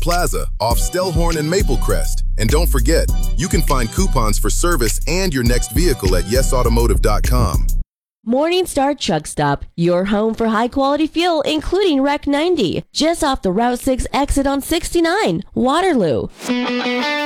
Plaza off Stellhorn and Maple Crest. And don't forget, you can find coupons for service and your next vehicle at yesautomotive.com. Morningstar Truck Stop, your home for high-quality fuel, including Rec 90, just off the Route 6 exit on 69, Waterloo.